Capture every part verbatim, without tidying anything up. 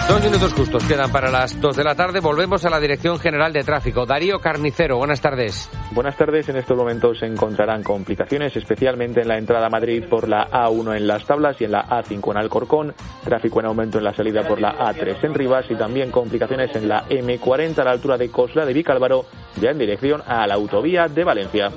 Dos minutos justos quedan para las dos de la tarde. Volvemos a la Dirección General de Tráfico. Darío Carnicero, buenas tardes. Buenas tardes. En estos momentos se encontrarán complicaciones, especialmente en la entrada a Madrid por la A uno en Las Tablas y en la A cinco en Alcorcón. Tráfico en aumento en la salida por la A tres en Rivas y también complicaciones en la eme cuarenta a la altura de Cosla de Vicálvaro, ya en dirección a la autovía de Valencia.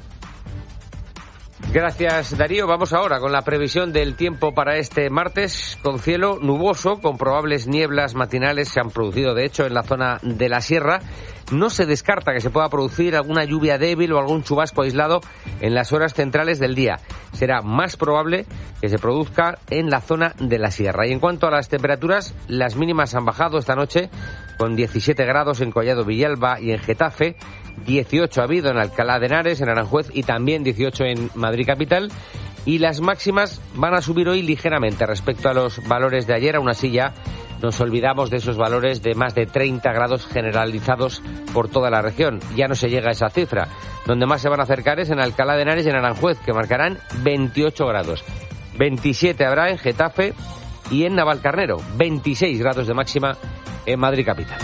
Gracias, Darío. Vamos ahora con la previsión del tiempo para este martes, con cielo nuboso, con probables nieblas matinales. Se han producido, de hecho, en la zona de la sierra. No se descarta que se pueda producir alguna lluvia débil o algún chubasco aislado en las horas centrales del día. Será más probable que se produzca en la zona de la sierra. Y en cuanto a las temperaturas, las mínimas han bajado esta noche, con diecisiete grados en Collado Villalba y en Getafe, dieciocho ha habido en Alcalá de Henares, en Aranjuez y también dieciocho en Madrid capital. Y las máximas van a subir hoy ligeramente respecto a los valores de ayer. Aún así ya nos olvidamos de esos valores de más de treinta grados generalizados por toda la región. Ya no se llega a esa cifra. Donde más se van a acercar es en Alcalá de Henares y en Aranjuez, que marcarán veintiocho grados. veintisiete habrá en Getafe y en Navalcarnero. veintiséis grados de máxima en Madrid capital.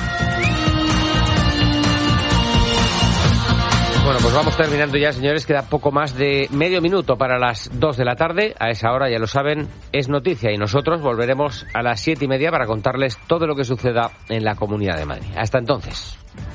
Bueno, pues vamos terminando ya, señores. Queda poco más de medio minuto para las dos de la tarde. A esa hora, ya lo saben, es noticia y nosotros volveremos a las siete y media para contarles todo lo que suceda en la Comunidad de Madrid. Hasta entonces.